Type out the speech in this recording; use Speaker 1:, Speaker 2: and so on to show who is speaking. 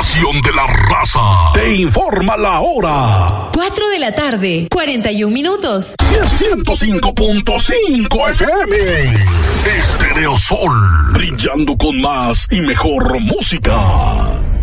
Speaker 1: estación de la raza. Te informa la hora.
Speaker 2: 4 de la tarde, 41 minutos.
Speaker 1: 105.5 FM. Estereo Sol. Brillando con más y mejor música.